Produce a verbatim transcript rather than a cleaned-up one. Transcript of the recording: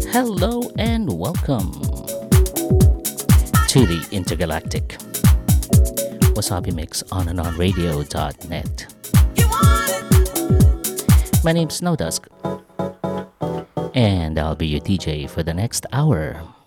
Hello and welcome to the Intergalactic Wasabi Mix on and on radio dot net. My name's Snowdusk, and I'll be your D J for the next hour.